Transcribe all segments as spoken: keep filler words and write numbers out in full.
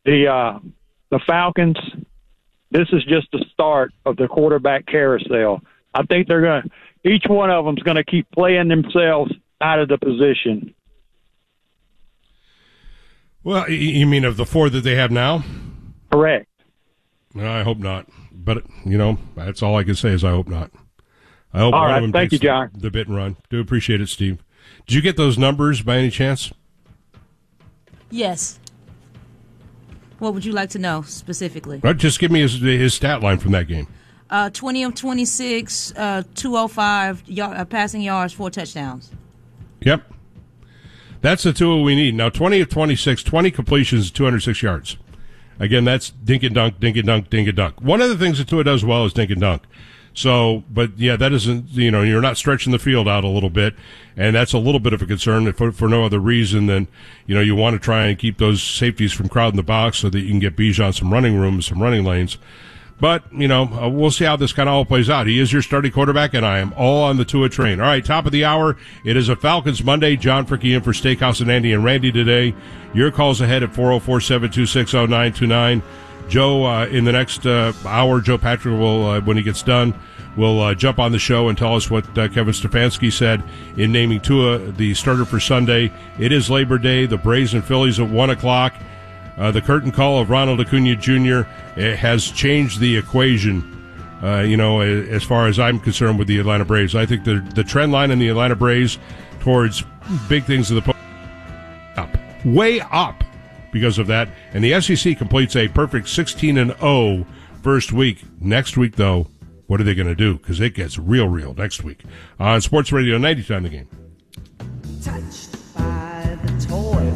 the uh, the Falcons, this is just the start of the quarterback carousel. I think they're going to – each one of them is going to keep playing themselves out of the position. Well, you mean of the four that they have now? Correct. No, I hope not. But, you know, that's all I can say is I hope not. I hope all one right, of them thank takes you, John. The, the bit and run. Do appreciate it, Steve. Did you get those numbers by any chance? Yes. What would you like to know specifically? Right, just give me his, his stat line from that game. Uh, twenty of twenty-six, uh, two oh five yard, uh, passing yards, four touchdowns. Yep. That's the tool we need. Now, twenty of twenty-six, twenty completions, two hundred six yards. Again, that's dink and dunk, dink and dunk, dink and dunk. One of the things that Tua does well is dink and dunk. So, but yeah, that isn't, you know, you're not stretching the field out a little bit, and that's a little bit of a concern for, for no other reason than, you know, you want to try and keep those safeties from crowding the box so that you can get Bijan some running room, some running lanes. But, you know, uh, we'll see how this kind of all plays out. He is your starting quarterback, and I am all on the Tua train. All right, top of the hour. It is a Falcons Monday. John Fricke in for Steakhouse and Andy and Randy today. Your calls ahead at four oh four, seven two six, oh nine two nine. Joe, uh, in the next uh, hour, Joe Patrick will, uh, when he gets done, will uh, jump on the show and tell us what uh, Kevin Stefanski said in naming Tua the starter for Sunday. It is Labor Day. The Braves and Phillies at one o'clock. Uh, the curtain call of Ronald Acuna Junior has changed the equation, uh, you know, as far as I'm concerned with the Atlanta Braves. I think the the trend line in the Atlanta Braves towards big things of the post up, way up because of that. And the S E C completes a perfect sixteen and oh first week. Next week, though, what are they going to do? Because it gets real, real next week. On Sports Radio ninety-nine The Game. Touched by the toy.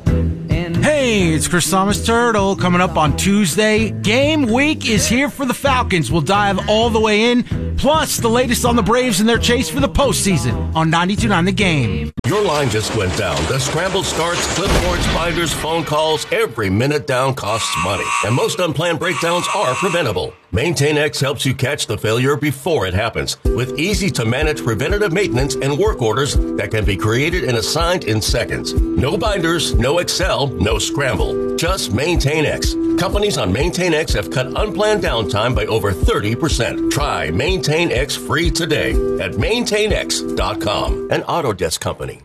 Hey, it's Chris Thomas Turtle coming up on Tuesday. Game week is here for the Falcons. We'll dive all the way in, plus the latest on the Braves and their chase for the postseason on ninety-two point nine The Game. Your line just went down. The scramble starts, clipboards, binders, phone calls. Every minute down costs money. And most unplanned breakdowns are preventable. MaintainX helps you catch the failure before it happens with easy-to-manage preventative maintenance and work orders that can be created and assigned in seconds. No binders, no Excel, no scramble. Just MaintainX. Companies on MaintainX have cut unplanned downtime by over thirty percent. Try MaintainX free today at maintain x dot com, an Autodesk company.